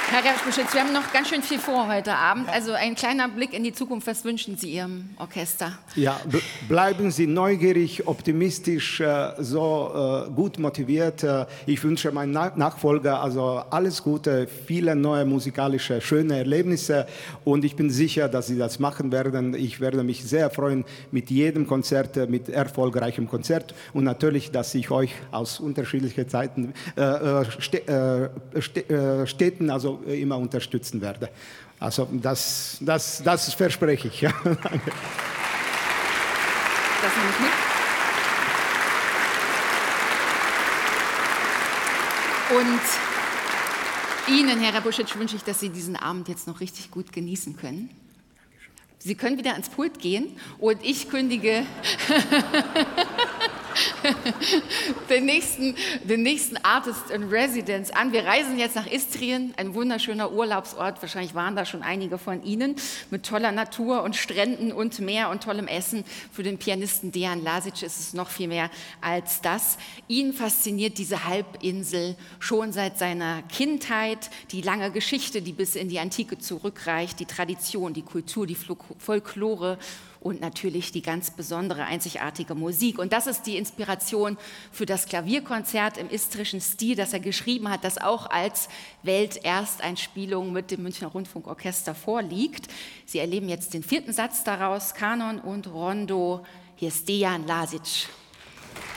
Herr Reschbuschitz, wir haben noch ganz schön viel vor heute Abend. Also ein kleiner Blick in die Zukunft. Was wünschen Sie Ihrem Orchester? Ja, bleiben Sie neugierig, optimistisch, gut motiviert. Ich wünsche meinem Nachfolger also alles Gute, viele neue musikalische, schöne Erlebnisse. Und ich bin sicher, dass Sie das machen werden. Ich werde mich sehr freuen mit jedem Konzert, mit erfolgreichem Konzert. Und natürlich, dass ich euch aus unterschiedlichen Städten also immer unterstützen werde. Also das verspreche ich. Ja. Danke. Das nehme ich mit. Und Ihnen, Herr Rebuschitz, wünsche ich, dass Sie diesen Abend jetzt noch richtig gut genießen können. Sie können wieder ans Pult gehen und ich kündige den nächsten Artist in Residence an. Wir reisen jetzt nach Istrien, ein wunderschöner Urlaubsort. Wahrscheinlich waren da schon einige von Ihnen, mit toller Natur und Stränden und Meer und tollem Essen. Für den Pianisten Dejan Lazic ist es noch viel mehr als das. Ihn fasziniert diese Halbinsel schon seit seiner Kindheit. Die lange Geschichte, die bis in die Antike zurückreicht, die Tradition, die Kultur, die Folklore und natürlich die ganz besondere, einzigartige Musik. Und das ist die Inspiration für das Klavierkonzert im istrischen Stil, das er geschrieben hat, das auch als Weltersteinspielung mit dem Münchner Rundfunkorchester vorliegt. Sie erleben jetzt den 4. Satz daraus, Kanon und Rondo. Hier ist Dejan Lazic.